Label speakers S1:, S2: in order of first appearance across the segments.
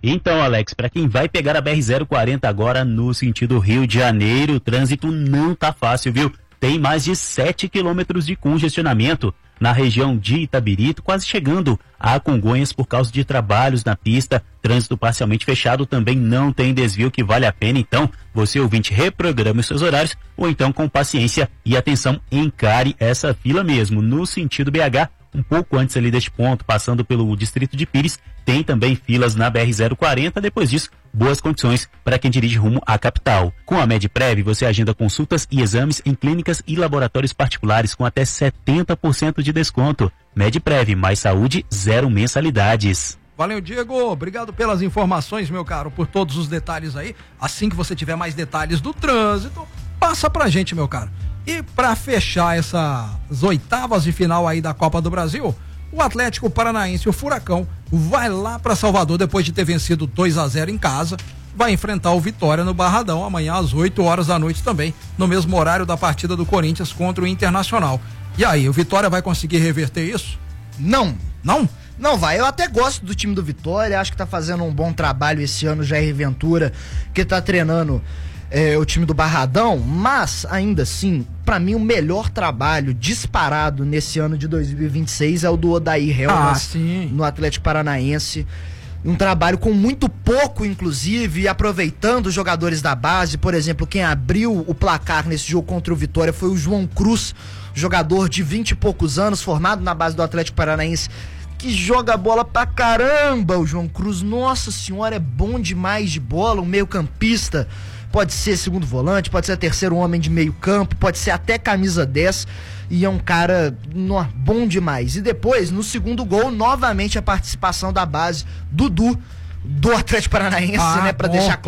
S1: Então, Alex, para quem vai pegar a BR-040 agora no sentido Rio de Janeiro, o trânsito não tá fácil, viu? Tem mais de 7 quilômetros de congestionamento na região de Itabirito, quase chegando a Congonhas por causa de trabalhos na pista. Trânsito parcialmente fechado, também não tem desvio que vale a pena. Então, você ouvinte, reprograme os seus horários ou então, com paciência e atenção, encare essa fila mesmo. No sentido BH, um pouco antes ali deste ponto, passando pelo distrito de Pires, tem também filas na BR-040. Depois disso, boas condições para quem dirige rumo à capital. Com a Medprev, você agenda consultas e exames em clínicas e laboratórios particulares com até 70% de desconto. Medprev, mais saúde, 0 mensalidades.
S2: Valeu, Diego. Obrigado pelas informações, meu caro, por todos os detalhes aí. Assim que você tiver mais detalhes do trânsito, passa pra gente, meu caro. E para fechar essas oitavas de final aí da Copa do Brasil, o Atlético Paranaense, o Furacão, vai lá para Salvador depois de ter vencido 2-0 em casa. Vai enfrentar o Vitória no Barradão amanhã às 8 horas da noite também, no mesmo horário da partida do Corinthians contra o Internacional. E aí, o Vitória vai conseguir reverter isso?
S3: Não.
S2: Não?
S3: Não vai, eu até gosto do time do Vitória, acho que tá fazendo um bom trabalho esse ano, Jair Ventura, que tá treinando o time do Barradão, mas ainda assim, pra mim o melhor trabalho disparado nesse ano de 2026 é o do Odair Helmas no Atlético Paranaense. Um trabalho com muito pouco, inclusive, aproveitando os jogadores da base. Por exemplo, quem abriu o placar nesse jogo contra o Vitória foi o João Cruz, jogador de 20 e poucos anos, formado na base do Atlético Paranaense, que joga bola pra caramba. O João Cruz, nossa senhora, é bom demais de bola, um meio-campista. Pode ser segundo volante, pode ser terceiro homem de meio campo, pode ser até camisa 10, e é um cara bom demais. E depois, no segundo gol, novamente a participação da base, Dudu, do Atlético Paranaense, né? Pra deixar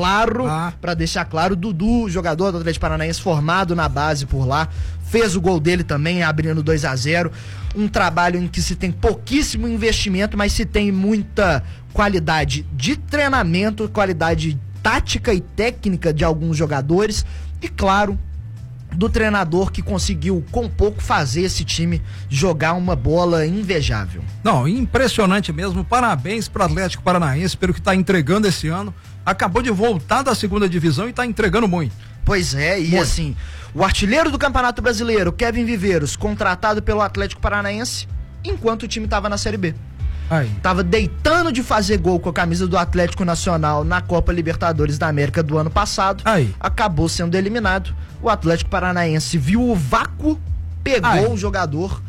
S3: claro, Dudu, jogador do Atlético Paranaense, formado na base por lá, fez o gol dele também, abrindo 2-0. Um trabalho em que se tem pouquíssimo investimento, mas se tem muita qualidade de treinamento, qualidade tática e técnica de alguns jogadores e, claro, do treinador que conseguiu com pouco fazer esse time jogar uma bola invejável.
S2: Não, impressionante mesmo, parabéns para o Atlético Paranaense pelo que está entregando esse ano, acabou de voltar da segunda divisão e está entregando muito.
S3: Pois é, e assim, o artilheiro do Campeonato Brasileiro, Kevin Viveiros, contratado pelo Atlético Paranaense enquanto o time estava na Série B.
S2: Aí.
S3: Tava deitando de fazer gol com a camisa do Atlético Nacional na Copa Libertadores da América do ano passado.
S2: Aí.
S3: Acabou sendo eliminado. O Atlético Paranaense viu o vácuo, pegou o jogador,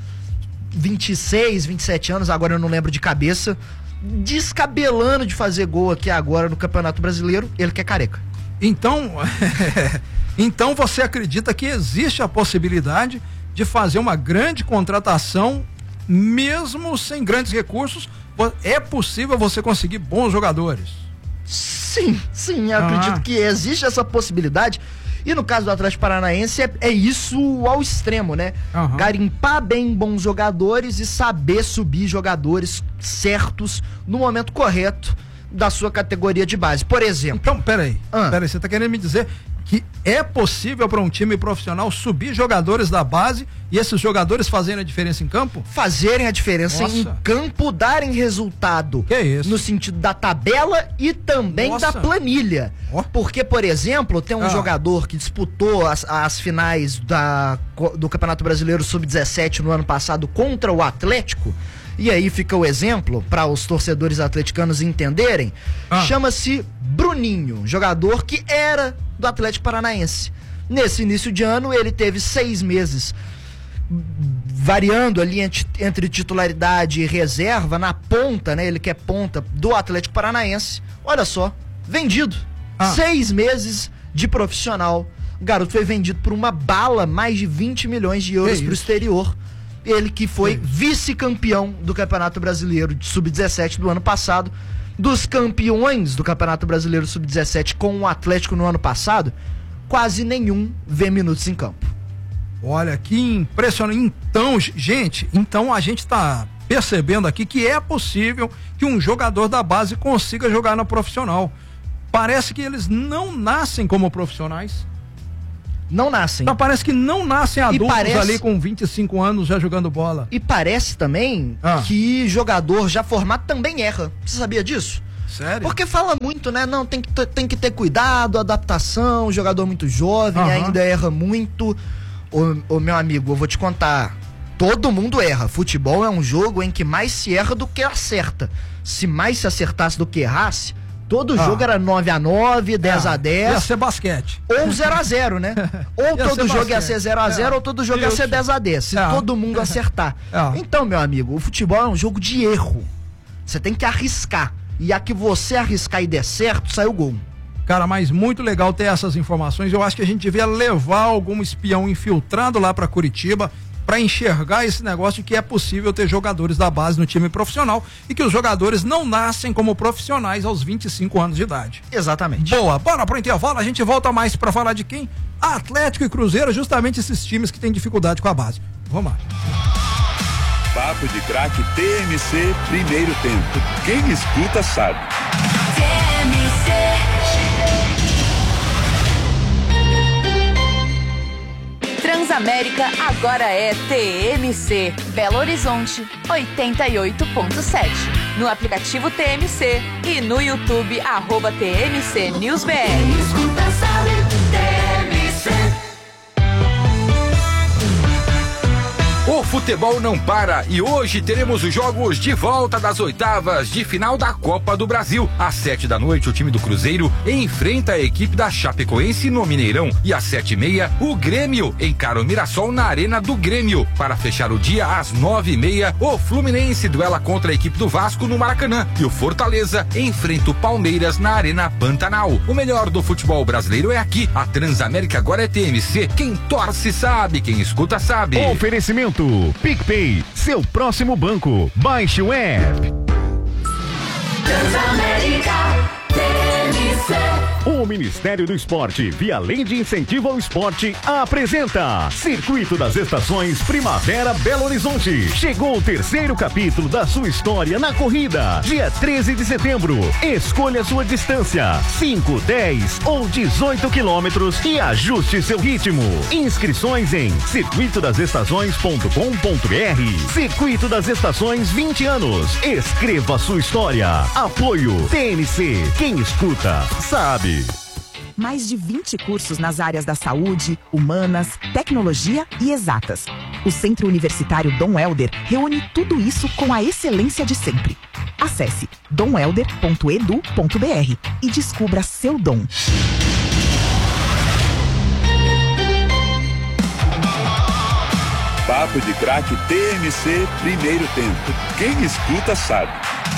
S3: 26, 27 anos, agora eu não lembro de cabeça, descabelando de fazer gol aqui agora no Campeonato Brasileiro, ele que é careca.
S2: Então, então você acredita que existe a possibilidade de fazer uma grande contratação mesmo sem grandes recursos? É possível você conseguir bons jogadores?
S3: Sim, eu acredito que existe essa possibilidade. E no caso do Atlético Paranaense é isso ao extremo, né? Garimpar bem bons jogadores e saber subir jogadores certos no momento correto da sua categoria de base. Por exemplo...
S2: Então, peraí, você tá querendo me dizer que é possível para um time profissional subir jogadores da base e esses jogadores fazerem a diferença em campo?
S3: Fazerem a diferença em campo, darem resultado no sentido da tabela e também da planilha. Porque, por exemplo, tem um jogador que disputou as finais do Campeonato Brasileiro Sub-17 no ano passado contra o Atlético, e aí fica o exemplo para os torcedores atleticanos entenderem. Chama-se Bruninho, jogador que era do Atlético Paranaense. Nesse início de ano, ele teve 6 meses variando ali entre titularidade e reserva na ponta, né? Ele que é ponta do Atlético Paranaense. Olha só, vendido. 6 meses de profissional. O garoto foi vendido por uma bala, mais de 20 milhões de euros para o exterior. Ele que foi vice-campeão do Campeonato Brasileiro de Sub-17 do ano passado. Dos campeões do Campeonato Brasileiro Sub-17 com o Atlético no ano passado, quase nenhum vê minutos em campo.
S2: Olha, que impressionante. Então a gente está percebendo aqui que é possível que um jogador da base consiga jogar no profissional. Parece que eles não nascem como profissionais.
S3: Não nascem.
S2: Então parece que não nascem adultos ali com 25 anos já jogando bola.
S3: E parece também que jogador já formado também erra. Você sabia disso?
S2: Sério?
S3: Porque fala muito, né? Não, tem que ter cuidado, adaptação, jogador muito jovem, ainda erra muito. Ô, meu amigo, eu vou te contar. Todo mundo erra. Futebol é um jogo em que mais se erra do que acerta. Se mais se acertasse do que errasse, todo jogo era 9-9, 10-10.
S2: Ia ser basquete.
S3: Ou 0-0, né? Ou todo jogo ia ser 0-0, ou todo jogo ia ser 10-10. Se todo mundo acertar. Então, meu amigo, o futebol é um jogo de erro. Você tem que arriscar. E a que você arriscar e der certo, sai o gol.
S2: Cara, mas muito legal ter essas informações. Eu acho que a gente devia levar algum espião infiltrado lá pra Curitiba para enxergar esse negócio de que é possível ter jogadores da base no time profissional e que os jogadores não nascem como profissionais aos 25 anos de idade.
S3: Exatamente.
S2: Boa, bora pro intervalo, a gente volta mais para falar de quem? Atlético e Cruzeiro, justamente esses times que têm dificuldade com a base. Vamos lá.
S4: Papo de Craque TMC, primeiro tempo. Quem escuta sabe.
S5: Transamérica agora é TMC. Belo Horizonte 88.7. No aplicativo TMC e no YouTube @TMC News BR.
S6: O futebol não para e hoje teremos os jogos de volta das oitavas de final da Copa do Brasil. Às 7h, o time do Cruzeiro enfrenta a equipe da Chapecoense no Mineirão. E às 7h30, o Grêmio encara o Mirassol na Arena do Grêmio. Para fechar o dia, às 9h30, o Fluminense duela contra a equipe do Vasco no Maracanã. E o Fortaleza enfrenta o Palmeiras na Arena Pantanal. O melhor do futebol brasileiro é aqui. A Transamérica agora é TMC. Quem torce sabe, quem escuta sabe.
S7: Oferecimento PicPay, seu próximo banco. Baixe o app.
S5: Transamérica TMC.
S7: O Ministério do Esporte, via Lei de Incentivo ao Esporte, apresenta Circuito das Estações Primavera Belo Horizonte. Chegou o terceiro capítulo da sua história na corrida. Dia 13 de setembro. Escolha sua distância: 5, 10 ou 18 quilômetros e ajuste seu ritmo. Inscrições em circuitodasestações.com.br. Circuito das Estações 20 anos. Escreva sua história. Apoio TNC. Quem escuta sabe.
S8: Mais de 20 cursos nas áreas da saúde, humanas, tecnologia e exatas. O Centro Universitário Dom Helder reúne tudo isso com a excelência de sempre. Acesse domhelder.edu.br e descubra seu dom.
S4: Papo de Craque TMC, primeiro tempo. Quem escuta sabe.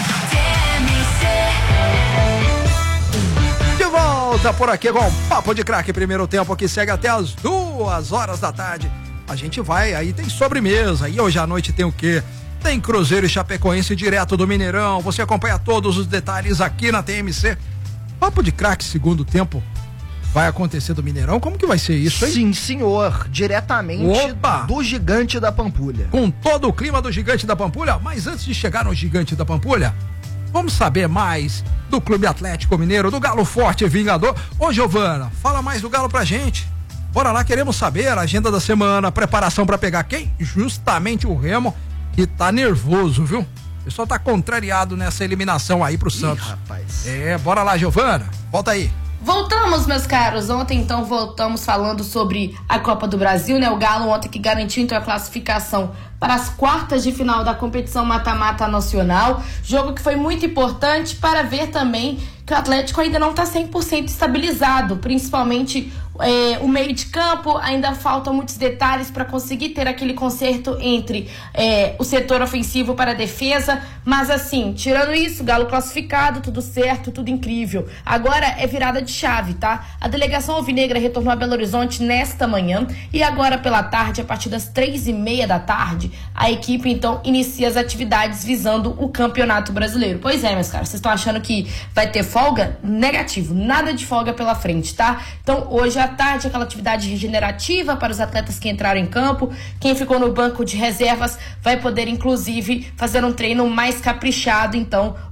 S2: De volta por aqui com o Papo de Craque, primeiro tempo, que segue até as 2h da tarde. A gente vai, aí tem sobremesa, e hoje à noite tem o quê? Tem Cruzeiro e Chapecoense direto do Mineirão. Você acompanha todos os detalhes aqui na TMC. Papo de Craque, segundo tempo, vai acontecer do Mineirão? Como que vai ser isso, hein?
S3: Sim, senhor, diretamente do Gigante da Pampulha.
S2: Com todo o clima do Gigante da Pampulha, mas antes de chegar no Gigante da Pampulha, vamos saber mais do Clube Atlético Mineiro, do Galo Forte e Vingador. Ô, Giovana, fala mais do Galo pra gente. Bora lá, queremos saber a agenda da semana, preparação pra pegar quem? Justamente o Remo, que tá nervoso, viu? O pessoal tá contrariado nessa eliminação aí pro Santos.
S3: Rapaz.
S2: Bora lá, Giovana, volta aí.
S9: Voltamos, meus caros. Ontem, então, voltamos falando sobre a Copa do Brasil, né? O Galo ontem que garantiu, então, a classificação para as quartas de final da competição mata-mata nacional. Jogo que foi muito importante para ver também que o Atlético ainda não está 100% estabilizado, principalmente o meio de campo. Ainda faltam muitos detalhes para conseguir ter aquele conserto entre o setor ofensivo para a defesa, mas assim, tirando isso, Galo classificado, tudo certo, tudo incrível. Agora é virada de chave, tá? A delegação alvinegra retornou a Belo Horizonte nesta manhã e agora pela tarde, a partir das 3h30 da tarde, a equipe então inicia as atividades visando o Campeonato Brasileiro. Pois é, meus caras, vocês estão achando que vai ter folga? Negativo, nada de folga pela frente, tá? Então hoje à tarde aquela atividade regenerativa para os atletas que entraram em campo. Quem ficou no banco de reservas vai poder inclusive fazer um treino mais caprichado então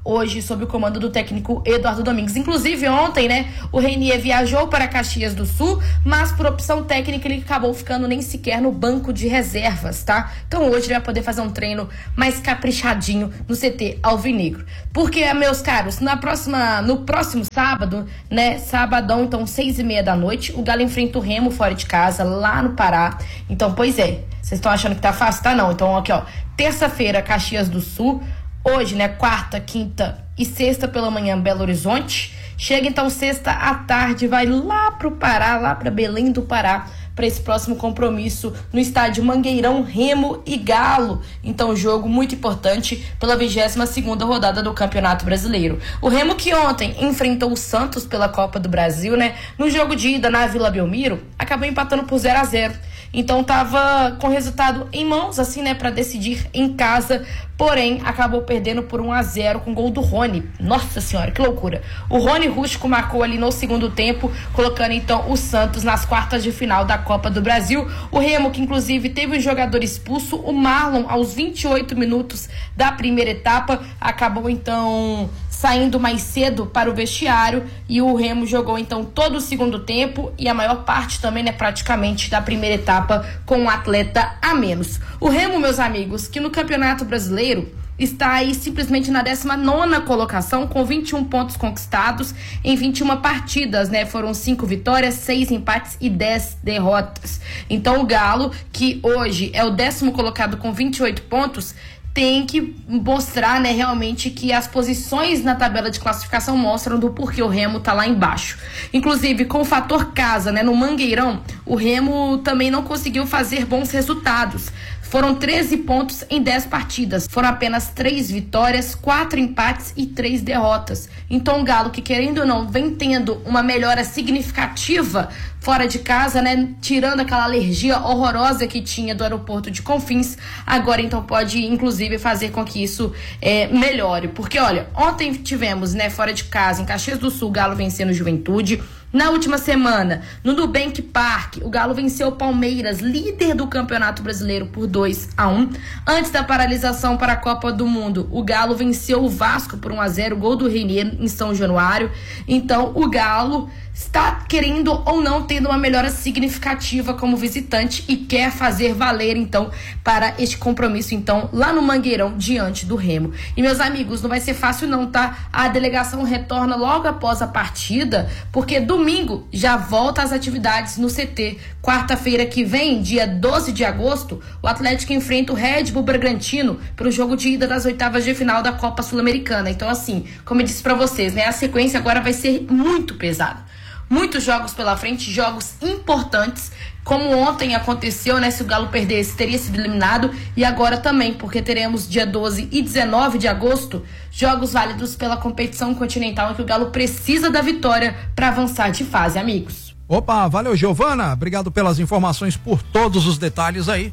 S9: hoje sob o comando do técnico Eduardo Domingues. Inclusive ontem, né, o Reinier viajou para Caxias do Sul, mas por opção técnica ele acabou ficando nem sequer no banco de reservas, tá? Então hoje ele vai poder fazer um treino mais caprichadinho no CT Alvinegro. Porque, meus caros, no próximo sábado, né, sabadão, então 6h30 da noite, o Galo enfrenta o Remo fora de casa, lá no Pará. Então, pois é, vocês estão achando que tá fácil? Tá não. Então, aqui ó, terça-feira, Caxias do Sul, hoje, né, quarta, quinta e sexta pela manhã, Belo Horizonte. Chega então sexta à tarde, vai lá pro Pará, lá pra Belém do Pará, para esse próximo compromisso no estádio Mangueirão, Remo e Galo. Então, jogo muito importante pela 22ª rodada do Campeonato Brasileiro. O Remo que ontem enfrentou o Santos pela Copa do Brasil, né? No jogo de ida na Vila Belmiro, acabou empatando por 0-0. Então tava com resultado em mãos, assim, né, para decidir em casa, porém acabou perdendo por 1-0 com gol do Rony. Nossa senhora, que loucura. O Rony Rústico marcou ali no segundo tempo, colocando então o Santos nas quartas de final da Copa do Brasil. O Remo, que inclusive teve um jogador expulso, o Marlon, aos 28 minutos da primeira etapa, acabou então saindo mais cedo para o vestiário, e o Remo jogou então todo o segundo tempo e a maior parte também, né, praticamente da primeira etapa com um atleta a menos. O Remo, meus amigos, que no Campeonato Brasileiro está aí simplesmente na 19ª colocação, com 21 pontos conquistados em 21 partidas, né? Foram 5 vitórias, 6 empates e 10 derrotas. Então o Galo, que hoje é o 10º colocado com 28 pontos, tem que mostrar, né, realmente que as posições na tabela de classificação mostram do porquê o Remo tá lá embaixo. Inclusive, com o fator casa, né, no Mangueirão, o Remo também não conseguiu fazer bons resultados. Foram 13 pontos em 10 partidas. Foram apenas 3 vitórias, 4 empates e 3 derrotas. Então o Galo, que querendo ou não, vem tendo uma melhora significativa fora de casa, né? Tirando aquela alergia horrorosa que tinha do aeroporto de Confins, agora então pode inclusive fazer com que isso melhore. Porque olha, ontem tivemos, né, fora de casa, em Caxias do Sul, o Galo vencendo o Juventude. Na última semana, no Nubank Park, o Galo venceu o Palmeiras, líder do Campeonato Brasileiro, por 2-1. Antes da paralisação para a Copa do Mundo, o Galo venceu o Vasco por 1-0, gol do Reinier em São Januário. Então, o Galo está querendo ou não tendo uma melhora significativa como visitante e quer fazer valer, então, para este compromisso, então, lá no Mangueirão, diante do Remo. E, meus amigos, não vai ser fácil não, tá? A delegação retorna logo após a partida, porque domingo já volta às atividades no CT. Quarta-feira que vem, dia 12 de agosto, o Atlético enfrenta o Red Bull Bragantino para o jogo de ida das oitavas de final da Copa Sul-Americana. Então, assim, como eu disse para vocês, né, a sequência agora vai ser muito pesada. Muitos jogos pela frente, jogos importantes, como ontem aconteceu, né? Se o Galo perdesse, teria sido eliminado. E agora também, porque teremos dia 12 e 19 de agosto, jogos válidos pela competição continental, em que o Galo precisa da vitória para avançar de fase, amigos.
S2: Opa, valeu, Giovana. Obrigado pelas informações, por todos os detalhes aí.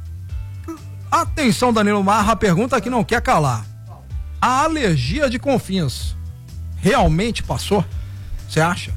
S2: Atenção, Danilo Marra, a pergunta que não quer calar. A alergia de Confins realmente passou? Você acha?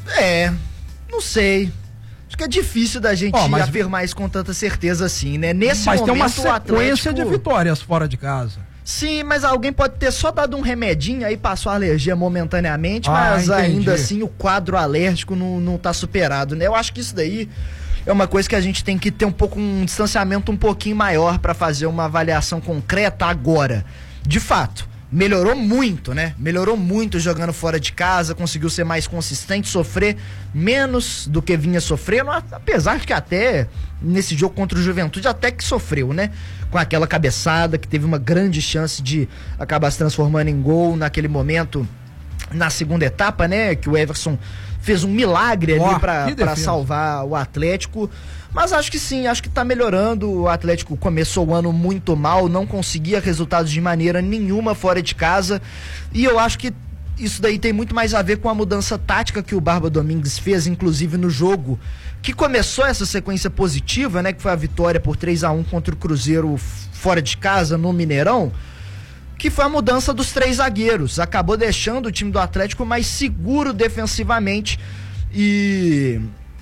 S3: Não sei. Acho que é difícil da gente afirmar isso com tanta certeza assim, né? Nesse
S2: mas
S3: momento,
S2: tem uma sequência
S3: Atlético...
S2: de vitórias fora de casa.
S3: Sim, mas alguém pode ter só dado um remedinho, aí passou a alergia momentaneamente, mas
S2: entendi.
S3: ainda assim o quadro alérgico não tá superado, né? Eu acho que isso daí é uma coisa que a gente tem que ter um distanciamento um pouquinho maior para fazer uma avaliação concreta agora. De fato, melhorou muito, né? Melhorou muito jogando fora de casa, conseguiu ser mais consistente, sofrer menos do que vinha sofrendo, apesar de que até nesse jogo contra o Juventude até que sofreu, né? Com aquela cabeçada que teve uma grande chance de acabar se transformando em gol naquele momento na segunda etapa, né? Que o Everson fez um milagre ali pra salvar o Atlético. Mas acho que sim, acho que tá melhorando. O Atlético começou o ano muito mal, não conseguia resultados de maneira nenhuma fora de casa. E eu acho que isso daí tem muito mais a ver com a mudança tática que o Barba Domingues fez, inclusive no jogo que começou essa sequência positiva, né? Que foi a vitória por 3-1 contra o Cruzeiro fora de casa, no Mineirão. Que foi a mudança dos 3 zagueiros. Acabou deixando o time do Atlético mais seguro defensivamente e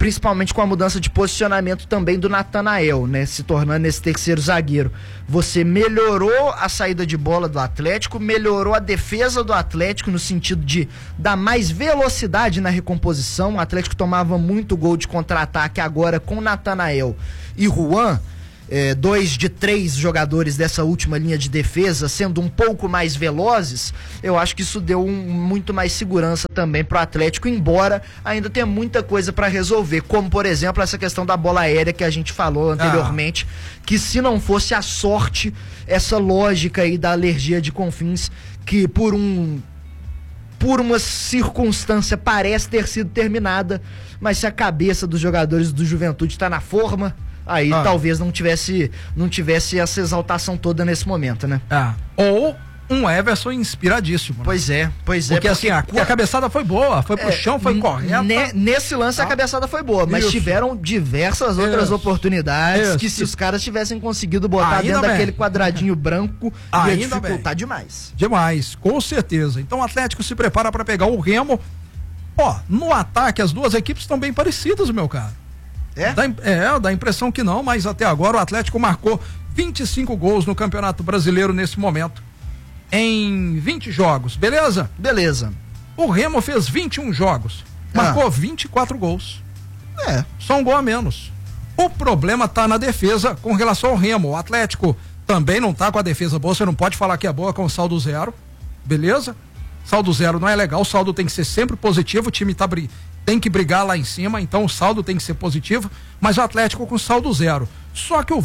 S3: principalmente com a mudança de posicionamento também do Natanael, né? Se tornando esse terceiro zagueiro. Você melhorou a saída de bola do Atlético, melhorou a defesa do Atlético no sentido de dar mais velocidade na recomposição. O Atlético tomava muito gol de contra-ataque, agora com Natanael e Juan, 2 de 3 jogadores dessa última linha de defesa sendo um pouco mais velozes, eu acho que isso deu muito mais segurança também pro Atlético, embora ainda tenha muita coisa para resolver, como por exemplo essa questão da bola aérea que a gente falou anteriormente, que se não fosse a sorte, essa lógica aí da alergia de Confins, que por uma circunstância parece ter sido terminada, mas se a cabeça dos jogadores do Juventude está na forma, aí talvez não tivesse essa exaltação toda nesse momento, né?
S2: Ou um Everson inspiradíssimo. Né?
S3: Pois é.
S2: Porque assim, a cabeçada foi boa, foi pro chão, foi correta.
S3: Nesse lance a cabeçada foi boa, mas tiveram diversas outras oportunidades que se os caras tivessem conseguido botar dentro daquele quadradinho branco, ia dificultar demais.
S2: Demais, com certeza. Então o Atlético se prepara para pegar o Remo. No ataque as duas equipes estão bem parecidas, meu cara. Dá a impressão que não, mas até agora o Atlético marcou 25 gols no Campeonato Brasileiro nesse momento, em 20 jogos, beleza?
S3: Beleza.
S2: O Remo fez 21 jogos, marcou 24 gols. Só um gol a menos. O problema tá na defesa com relação ao Remo. O Atlético também não tá com a defesa boa, você não pode falar que é boa com o saldo 0, beleza? Saldo 0 não é legal, o saldo tem que ser sempre positivo, o time tem que brigar lá em cima, então o saldo tem que ser positivo, mas o Atlético com saldo 0. Só que o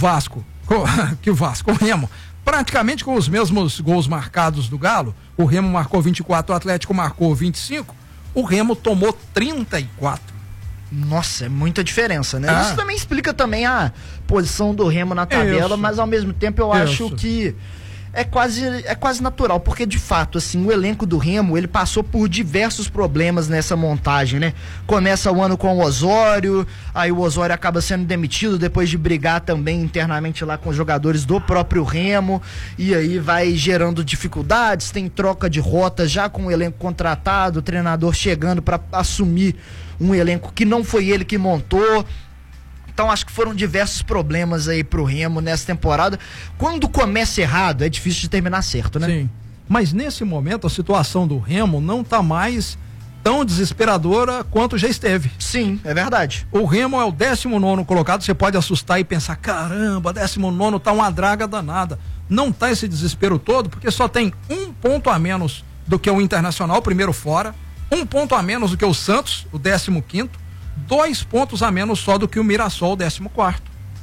S2: Remo, praticamente com os mesmos gols marcados do Galo, o Remo marcou 24, o Atlético marcou 25, o Remo tomou 34.
S3: Nossa, é muita diferença, né? Isso também explica também a posição do Remo na tabela, mas ao mesmo tempo eu acho que é quase natural, porque de fato, assim, o elenco do Remo, ele passou por diversos problemas nessa montagem, né? Começa o ano com o Osório, aí o Osório acaba sendo demitido depois de brigar também internamente lá com os jogadores do próprio Remo, e aí vai gerando dificuldades, tem troca de rota já com o elenco contratado, o treinador chegando para assumir um elenco que não foi ele que montou. Então acho que foram diversos problemas aí pro Remo nessa temporada. Quando começa errado, é difícil de terminar certo, né?
S2: Sim. Mas nesse momento a situação do Remo não tá mais tão desesperadora quanto já esteve.
S3: Sim, é verdade.
S2: O Remo é o 19º colocado, você pode assustar e pensar, caramba, 19º tá uma draga danada. Não tá esse desespero todo, porque só tem 1 ponto a menos do que o Internacional, primeiro fora, 1 ponto a menos do que o Santos, o 15º, 2 pontos a menos só do que o Mirassol, o 14º.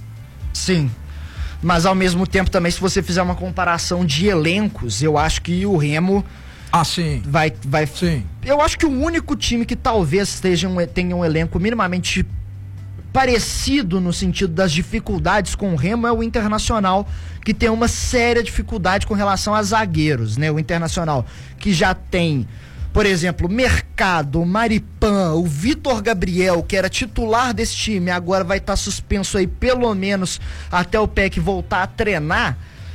S3: Sim, mas ao mesmo tempo também, se você fizer uma comparação de elencos, eu acho que o Remo vai sim. Eu acho que o único time que talvez tenha um elenco minimamente parecido no sentido das dificuldades com o Remo é o Internacional, que tem uma séria dificuldade com relação a zagueiros, né? O Internacional, que já tem, por exemplo, Mercado, Maripan, o Vitor Gabriel, que era titular desse time, agora vai estar suspenso aí pelo menos até o PEC voltar a treinar.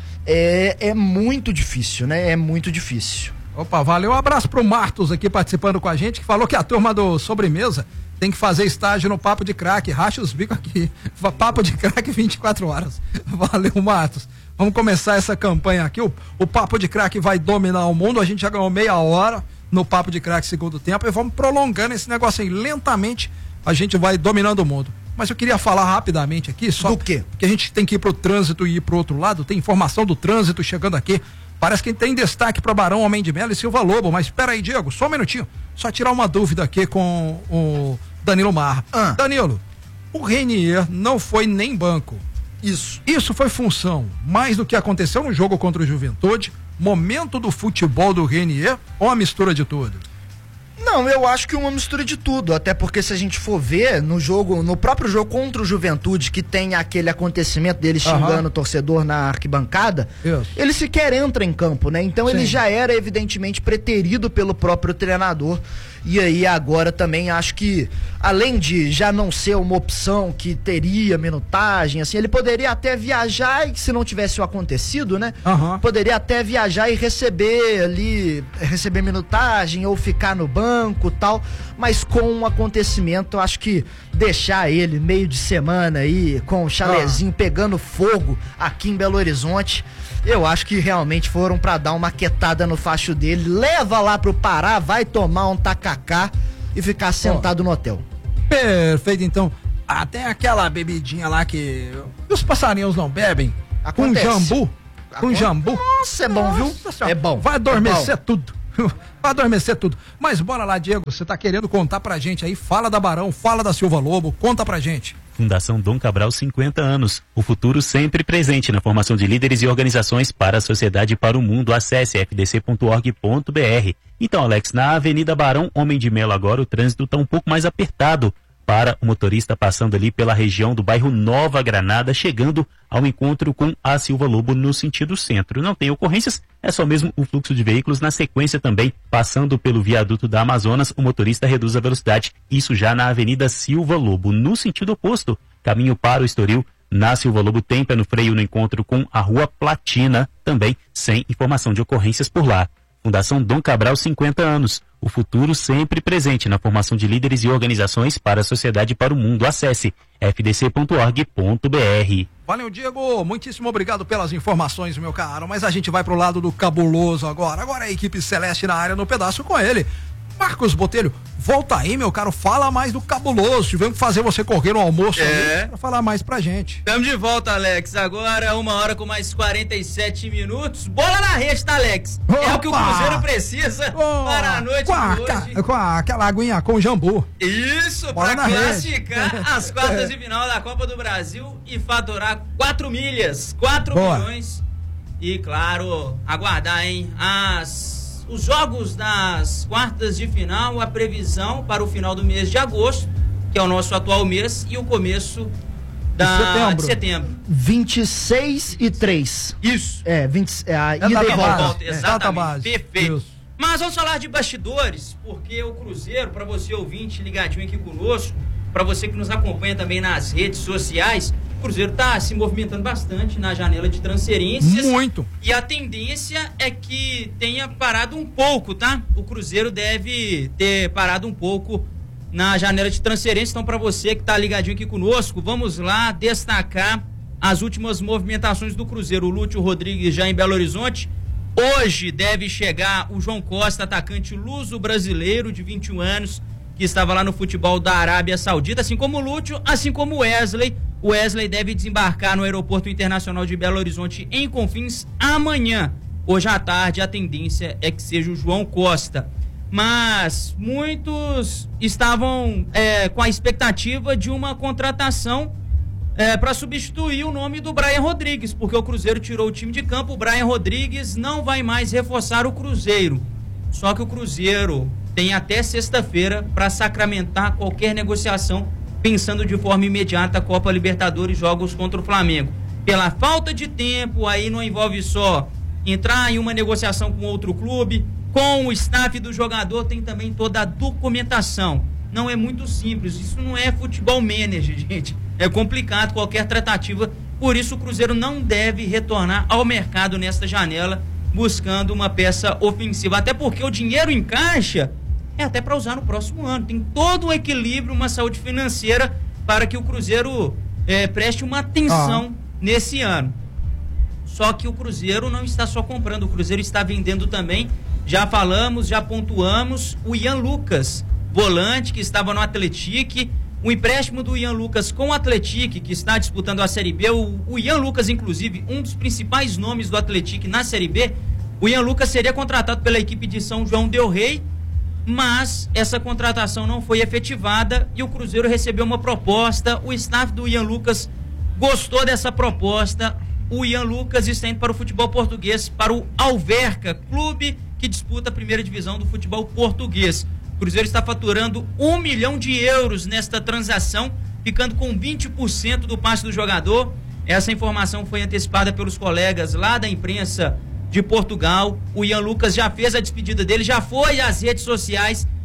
S3: É muito difícil, né? É muito difícil.
S2: Opa, valeu. Um abraço pro Martos aqui participando com a gente, que falou que a turma do Sobremesa tem que fazer estágio no Papo de Craque. Racha os bicos aqui. Papo de Craque 24 horas. Valeu, Martos. Vamos começar essa campanha aqui. O Papo de Craque vai dominar o mundo. A gente já ganhou meia hora no Papo de Craque segundo tempo e vamos prolongando esse negócio aí. Lentamente a gente vai dominando o mundo. Mas eu queria falar rapidamente aqui só
S3: do quê?
S2: Porque a gente tem que ir pro trânsito e ir pro outro lado. Tem informação do trânsito chegando aqui. Parece que tem destaque para Barão Homem de Melo e Silva Lobo. Mas espera aí, Diego, só um minutinho. Só tirar uma dúvida aqui com o Danilo Marra. Danilo, o Renier não foi nem banco. Isso foi função mais do que aconteceu no jogo contra o Juventude, momento do futebol do Renier ou a mistura de tudo?
S3: Não, eu acho que uma mistura de tudo, até porque se a gente for ver no próprio jogo contra o Juventude, que tem aquele acontecimento dele xingando o torcedor na arquibancada, ele sequer entra em campo, né? Então ele já era evidentemente preterido pelo próprio treinador. E aí agora também acho que, além de já não ser uma opção que teria minutagem, assim, ele poderia até viajar, e se não tivesse o acontecido, né? Poderia até viajar e receber minutagem ou ficar no banco, tal, mas com um acontecimento, eu acho que deixar ele meio de semana aí com o chalezinho pegando fogo aqui em Belo Horizonte, eu acho que realmente foram pra dar uma quietada no facho dele, leva lá pro Pará, vai tomar um tacacá e ficar sentado no hotel.
S2: Perfeito, então. Até aquela bebidinha lá que os passarinhos não bebem,
S3: Acontece.
S2: com jambu, com jambu.
S3: Nossa, é bom, viu?
S2: É bom. Vai adormecer tudo. Vai adormecer tudo. Mas bora lá, Diego, você tá querendo contar pra gente aí, fala da Barão, fala da Silva Lobo, conta pra gente.
S1: Fundação Dom Cabral, 50 anos. O futuro sempre presente na formação de líderes e organizações para a sociedade e para o mundo. Acesse fdc.org.br. Então, Alex, na Avenida Barão Homem de Melo agora o trânsito está um pouco mais apertado para o motorista passando ali pela região do bairro Nova Granada, chegando ao encontro com a Silva Lobo no sentido centro. Não tem ocorrências, é só mesmo o fluxo de veículos. Na sequência também, passando pelo viaduto da Amazonas, o motorista reduz a velocidade, isso já na Avenida Silva Lobo. No sentido oposto, caminho para o Estoril, na Silva Lobo tem pé no freio no encontro com a Rua Platina, também sem informação de ocorrências por lá. Fundação Dom Cabral, 50 anos. O futuro sempre presente na formação de líderes e organizações para a sociedade e para o mundo. Acesse fdc.org.br.
S2: Valeu, Diego. Muitíssimo obrigado pelas informações, meu caro. Mas a gente vai pro lado do cabuloso agora. Agora a equipe celeste na área no pedaço com ele. Marcos Botelho, volta aí, meu caro, fala mais do cabuloso. Tivemos que fazer você correr no almoço ali pra falar mais pra gente.
S10: Estamos de volta, Alex. Agora 1h com mais 47 minutos. Bola na rede, tá, Alex?
S2: Opa!
S10: É o que o Cruzeiro precisa para a noite de hoje.
S2: Com aquela aguinha com jambu.
S10: Isso,
S2: Bola
S10: para
S2: na
S10: classificar as quartas de final da Copa do Brasil e faturar 4 milhas, 4 milhões. E, claro, aguardar, hein, os jogos das quartas de final, a previsão para o final do mês de agosto, que é o nosso atual mês, e o começo de setembro.
S3: 26 e 3.
S10: Isso.
S3: A ida e volta.
S10: Exatamente. Perfeito. Isso. Mas vamos falar de bastidores, porque o Cruzeiro, para você ouvinte ligadinho aqui conosco, para você que nos acompanha também nas redes sociais, o Cruzeiro está se movimentando bastante na janela de transferências.
S2: Muito.
S10: E a tendência é que tenha parado um pouco, tá? O Cruzeiro deve ter parado um pouco na janela de transferências. Então, para você que está ligadinho aqui conosco, vamos lá destacar as últimas movimentações do Cruzeiro. O Lúcio Rodrigues já em Belo Horizonte. Hoje deve chegar o João Costa, atacante luso-brasileiro de 21 anos, que estava lá no futebol da Arábia Saudita, assim como o Lúcio, assim como o Wesley. O Wesley deve desembarcar no Aeroporto Internacional de Belo Horizonte em Confins amanhã. Hoje à tarde a tendência é que seja o João Costa. Mas muitos estavam com a expectativa de uma contratação para substituir o nome do Brian Rodrigues, porque o Cruzeiro tirou o time de campo. O Brian Rodrigues não vai mais reforçar o Cruzeiro. Só que o Cruzeiro tem até sexta-feira para sacramentar qualquer negociação, pensando de forma imediata a Copa Libertadores, jogos contra o Flamengo. Pela falta de tempo, aí não envolve só entrar em uma negociação com outro clube, com o staff do jogador, tem também toda a documentação. Não é muito simples, isso não é futebol manager, gente. É complicado qualquer tratativa, por isso o Cruzeiro não deve retornar ao mercado nesta janela, buscando uma peça ofensiva, até porque o dinheiro em caixa é até para usar no próximo ano. Tem todo um equilíbrio, uma saúde financeira para que o Cruzeiro preste uma atenção nesse ano. Só que o Cruzeiro não está só comprando, o Cruzeiro está vendendo também. Já falamos, já pontuamos, o Ian Lucas, volante que estava no Atlético, o empréstimo do Ian Lucas com o Atlético, que está disputando a Série B. O Ian Lucas, inclusive, um dos principais nomes do Atlético na Série B. O Ian Lucas seria contratado pela equipe de São João del Rei, mas essa contratação não foi efetivada e o Cruzeiro recebeu uma proposta. O staff do Ian Lucas gostou dessa proposta. O Ian Lucas está indo para o futebol português, para o Alverca, clube que disputa a primeira divisão do futebol português. O Cruzeiro está faturando 1 milhão de euros nesta transação, ficando com 20% do passe do jogador. Essa informação foi antecipada pelos colegas lá da imprensa de Portugal. O Ian Lucas já fez a despedida dele, já foi às redes sociais,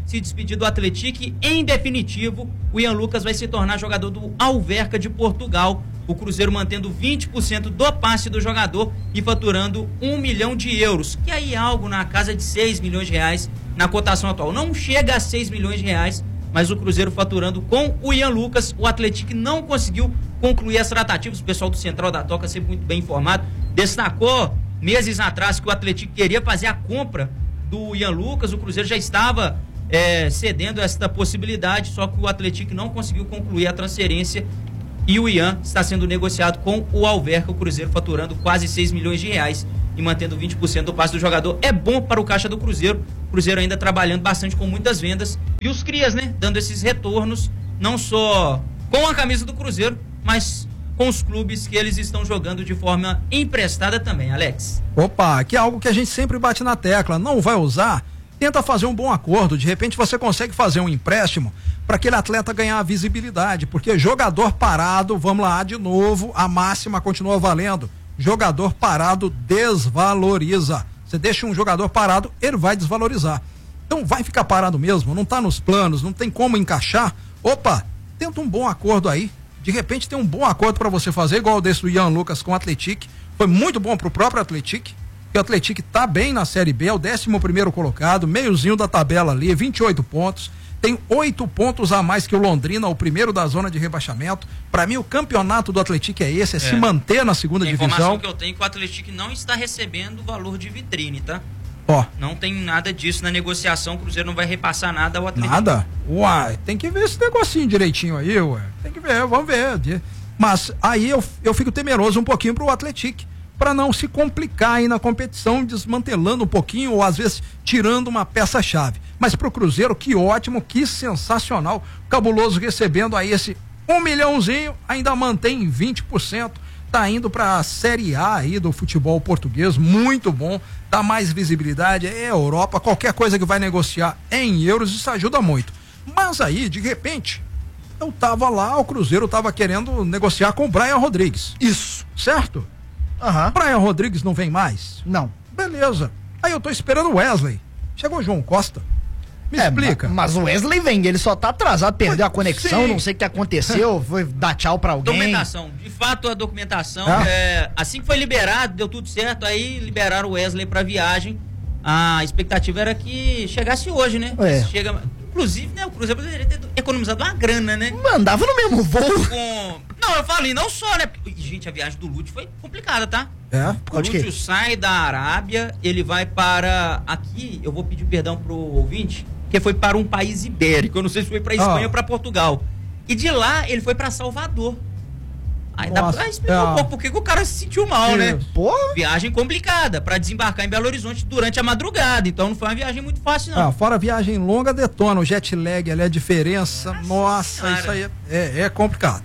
S10: se despedir do Atlético e, em definitivo, o Ian Lucas vai se tornar jogador do Alverca de Portugal. O Cruzeiro mantendo 20% do passe do jogador e faturando 1 milhão de euros, que aí é algo na casa de 6 milhões de reais na cotação atual. Não chega a 6 milhões de reais, mas o Cruzeiro faturando com o Ian Lucas. O Atlético não conseguiu concluir as tratativas. O pessoal do Central da Toca, sempre muito bem informado, destacou meses atrás que o Atlético queria fazer a compra do Ian Lucas. O Cruzeiro já estava cedendo esta possibilidade, só que o Atlético não conseguiu concluir a transferência e o Ian está sendo negociado com o Alverca. O Cruzeiro faturando quase 6 milhões de reais e mantendo 20% do passe do jogador. É bom para o caixa do Cruzeiro. O Cruzeiro ainda trabalhando bastante com muitas vendas. E os crias, né? Dando esses retornos, não só com a camisa do Cruzeiro, mas com os clubes que eles estão jogando de forma emprestada também, Alex.
S2: Opa, que é algo que a gente sempre bate na tecla. Não vai usar? Tenta fazer um bom acordo. De repente você consegue fazer um empréstimo para aquele atleta ganhar visibilidade, porque jogador parado, vamos lá de novo, a máxima continua valendo. Jogador parado desvaloriza. Você deixa um jogador parado, ele vai desvalorizar. Então vai ficar parado mesmo, não tá nos planos, não tem como encaixar. Opa, tenta um bom acordo aí. De repente tem um bom acordo para você fazer, igual o desse do Ian Lucas com o Atlético. Foi muito bom pro próprio Atlético, que o Atlético tá bem na Série B, é o 11º colocado, meiozinho da tabela ali, 28 pontos. Tem 8 pontos a mais que o Londrina, o primeiro da zona de rebaixamento. Para mim, o campeonato do Atlético é esse, se manter na segunda divisão.
S10: A informação que eu tenho é que o Atlético não está recebendo o valor de vitrine, tá?
S2: Ó.
S10: Não tem nada disso na negociação, o Cruzeiro não vai repassar nada ao Atlético.
S2: Nada? Uai, tem que ver esse negocinho direitinho aí, ué. Tem que ver, vamos ver. Mas aí eu fico temeroso um pouquinho pro Atlético, para não se complicar aí na competição, desmantelando um pouquinho ou às vezes tirando uma peça-chave. Mas pro Cruzeiro, que ótimo, que sensacional, Cabuloso recebendo aí esse 1 milhãozinho, ainda mantém 20%, tá indo pra Série A aí do futebol português, muito bom, dá mais visibilidade, é Europa, qualquer coisa que vai negociar em euros, isso ajuda muito. Mas aí, de repente, eu tava lá, o Cruzeiro tava querendo negociar com o Brian Rodrigues.
S3: Isso.
S2: Certo?
S3: Aham.
S2: Brian Rodrigues não vem mais?
S3: Não.
S2: Beleza. Aí eu tô esperando o Wesley. Chegou o João Costa. Me explica.
S3: Mas o Wesley vem, ele só tá atrasado, perdeu a conexão,
S2: sim.
S3: Não sei o que aconteceu, foi dar tchau pra alguém.
S10: Documentação. De fato, a documentação, assim que foi liberado, deu tudo certo, aí liberaram o Wesley pra viagem. A expectativa era que chegasse hoje, né? Chega... Inclusive, né, o Cruzeiro poderia ter economizado uma grana, né?
S3: Mandava no mesmo voo.
S10: Não, eu falei, não só, né? Gente, a viagem do Lúcio foi complicada, tá? O
S2: Pode
S10: Lúcio sai da Arábia, ele vai para... Aqui, eu vou pedir perdão pro ouvinte, que foi para um país ibérico. Eu não sei se foi para Espanha ou para Portugal. E de lá, ele foi para Salvador. Aí dá pra explicar um pouco porque o cara se sentiu mal, né?
S3: Porra.
S10: Viagem complicada, pra desembarcar em Belo Horizonte durante a madrugada. Então não foi uma viagem muito fácil, não.
S2: Fora a viagem longa, detona. O jet lag ali, a diferença. Nossa,
S10: cara.
S2: isso aí é complicado.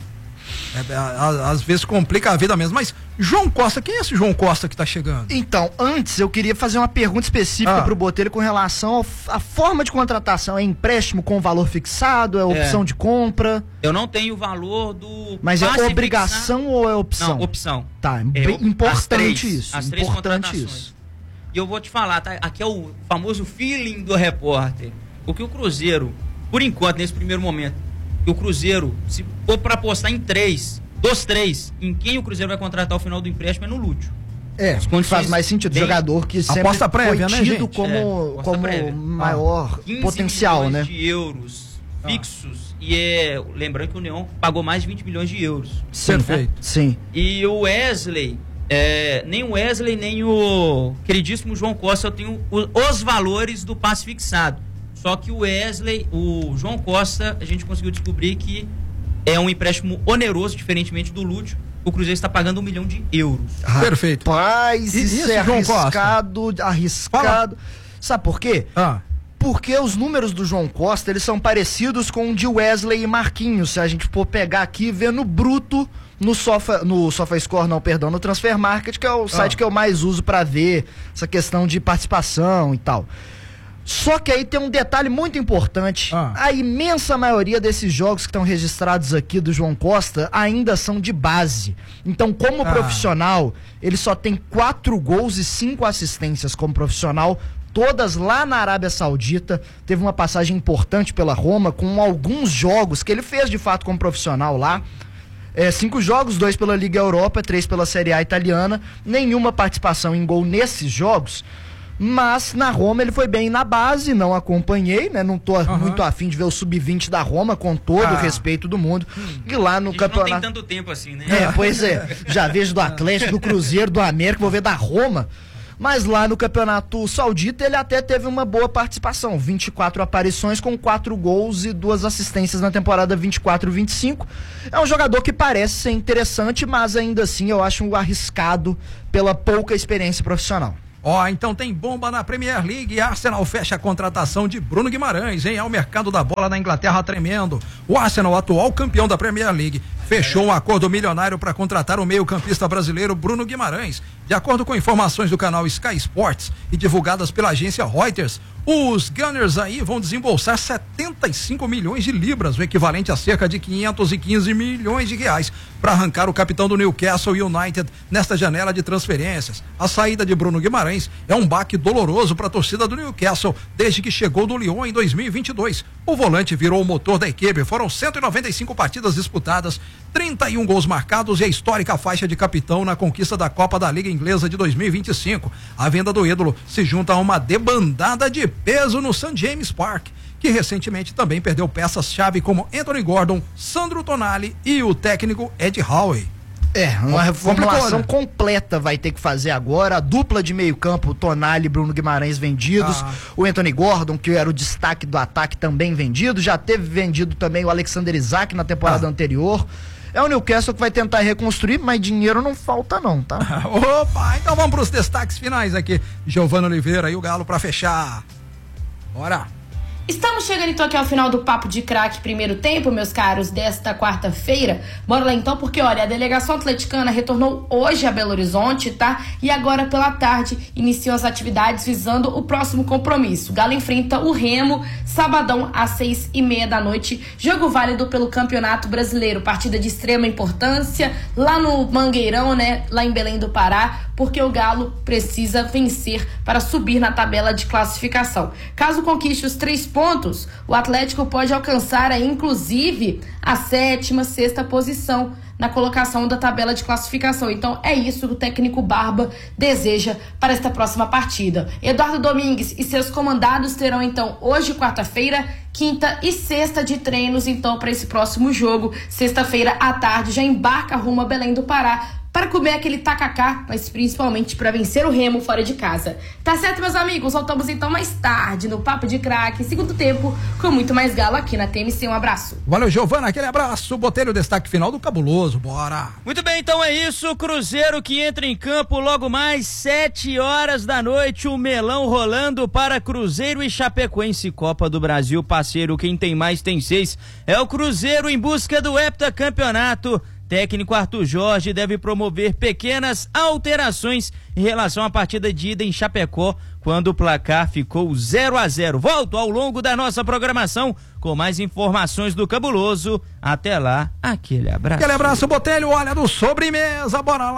S2: Às vezes complica a vida mesmo. Mas João Costa, quem é esse João Costa que tá chegando?
S3: Então, antes eu queria fazer uma pergunta específica pro Botelho com relação à forma de contratação. É empréstimo com valor fixado? É opção de compra?
S10: Eu não tenho o valor do...
S3: Mas é obrigação ou é opção?
S10: Não, opção.
S3: Tá, importante isso.
S10: As três
S3: importante
S10: contratações.
S3: isso.
S10: E eu vou te falar, tá? Aqui é o famoso feeling do repórter. O que o Cruzeiro, por enquanto, nesse primeiro momento, que o Cruzeiro, se for para apostar em dos três, em quem o Cruzeiro vai contratar ao final do empréstimo é no Lúcio.
S3: Faz mais sentido. Jogador que sempre
S2: aposta prévia,
S3: foi
S2: né,
S3: tido
S2: gente?
S3: como maior
S10: 15
S3: potencial,
S10: milhões
S3: né?
S10: de euros fixos. E lembrando que o União pagou mais de 20 milhões de euros.
S2: Perfeito.
S3: Sim.
S10: E o Wesley, nem o Wesley, nem o queridíssimo João Costa, eu tenho os valores do passe fixado. Só que o Wesley, o João Costa, a gente conseguiu descobrir que é um empréstimo oneroso, diferentemente do Lúcio. O Cruzeiro está pagando 1 milhão de euros.
S2: Perfeito.
S3: Rapaz, isso é
S2: João
S3: arriscado.
S2: Fala.
S3: Sabe por quê? Porque os números do João Costa, eles são parecidos com o de Wesley e Marquinhos. Se a gente for pegar aqui e ver no bruto, no SofaScore, no Transfer Market, que é o site que eu mais uso para ver essa questão de participação e tal. Só que aí tem um detalhe muito importante. A imensa maioria desses jogos que estão registrados aqui do João Costa ainda são de base. Então, como profissional, ele só tem 4 gols e 5 assistências como profissional todas lá na Arábia Saudita. Teve uma passagem importante pela Roma, com alguns jogos que ele fez de fato como profissional lá. 5 jogos, 2 pela Liga Europa, 3 pela Série A italiana. Nenhuma participação em gol nesses jogos. Mas na Roma ele foi bem na base, não acompanhei, né? Não tô muito afim de ver o sub-20 da Roma, com todo o respeito do mundo. E lá no campeonato.
S10: Não tem tanto tempo assim, né?
S3: Pois é. Já vejo do Atlético, do Cruzeiro, do América, vou ver da Roma. Mas lá no campeonato saudita ele até teve uma boa participação. 24 aparições com 4 gols e 2 assistências na temporada 24-25. É um jogador que parece ser interessante, mas ainda assim eu acho um arriscado pela pouca experiência profissional.
S2: Então tem bomba na Premier League. Arsenal fecha a contratação de Bruno Guimarães, hein? É o mercado da bola na Inglaterra tremendo. O Arsenal, atual campeão da Premier League, fechou um acordo milionário para contratar o meio-campista brasileiro Bruno Guimarães. De acordo com informações do canal Sky Sports e divulgadas pela agência Reuters, os Gunners aí vão desembolsar 75 milhões de libras, o equivalente a cerca de 515 milhões de reais, para arrancar o capitão do Newcastle United nesta janela de transferências. A saída de Bruno Guimarães é um baque doloroso para a torcida do Newcastle desde que chegou do Lyon em 2022. O volante virou o motor da equipe, foram 195 partidas disputadas, 31 gols marcados e a histórica faixa de capitão na conquista da Copa da Liga Inglesa de 2025. A venda do ídolo se junta a uma debandada de peso no St. James Park, que recentemente também perdeu peças-chave como Anthony Gordon, Sandro Tonali e o técnico Ed Howe.
S3: Uma reformulação completa vai ter que fazer agora. A dupla de meio campo, Tonali e Bruno Guimarães vendidos. O Anthony Gordon, que era o destaque do ataque, também vendido. Já teve vendido também o Alexander Isak na temporada anterior. É o Newcastle que vai tentar reconstruir, mas dinheiro não falta não, tá?
S2: Opa, então vamos para os destaques finais aqui. Giovana Oliveira e o Galo para fechar. Bora!
S9: Estamos chegando então aqui ao final do Papo de Craque primeiro tempo, meus caros, desta quarta-feira. Bora lá então, porque olha, a delegação atleticana retornou hoje a Belo Horizonte, tá? E agora pela tarde iniciam as atividades visando o próximo compromisso. O Galo enfrenta o Remo, sabadão às 6:30 da noite. Jogo válido pelo Campeonato Brasileiro, partida de extrema importância lá no Mangueirão, né? Lá em Belém do Pará, porque o Galo precisa vencer para subir na tabela de classificação. Caso conquiste os 3 pontos, o Atlético pode alcançar aí, inclusive, a 7ª, 6ª posição na colocação da tabela de classificação. Então é isso que o técnico Barba deseja para esta próxima partida. Eduardo Domingues e seus comandados terão então hoje, quarta-feira, quinta e sexta de treinos então para esse próximo jogo. Sexta-feira à tarde já embarca rumo a Belém do Pará para comer aquele tacacá, mas principalmente para vencer o Remo fora de casa. Tá certo, meus amigos? Voltamos então mais tarde no Papo de Craque, segundo tempo, com muito mais Galo aqui na TMC. Um abraço.
S2: Valeu, Giovana, aquele abraço. Botei o destaque final do Cabuloso, bora.
S10: Muito bem, então é isso. Cruzeiro que entra em campo logo mais 7 horas da noite. O melão rolando para Cruzeiro e Chapecoense, Copa do Brasil, parceiro. Quem tem mais tem 6. É o Cruzeiro em busca do heptacampeonato. Técnico Arthur Jorge deve promover pequenas alterações em relação à partida de ida em Chapecó, quando o placar ficou 0-0. Volto ao longo da nossa programação com mais informações do Cabuloso. Até lá, aquele abraço.
S2: Aquele abraço, Botelho. Olha, do sobremesa, bora lá.